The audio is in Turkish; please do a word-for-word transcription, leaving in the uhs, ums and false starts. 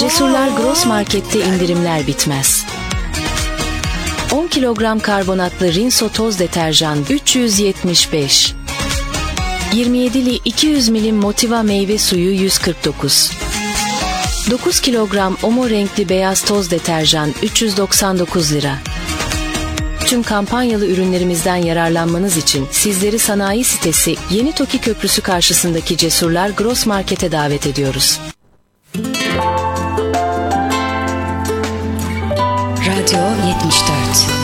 Cesurlar Gross Market'te indirimler bitmez. on kilogram karbonatlı Rinso toz deterjan üç yüz yetmiş beş. yirmi yedili iki yüz mililitre Motiva meyve suyu yüz kırk dokuz. dokuz kilogram Omo renkli beyaz toz deterjan üç yüz doksan dokuz lira. Tüm kampanyalı ürünlerimizden yararlanmanız için sizleri sanayi sitesi Yeni Toki Köprüsü karşısındaki Cesurlar Gross Market'e davet ediyoruz. Radyo yetmiş dört.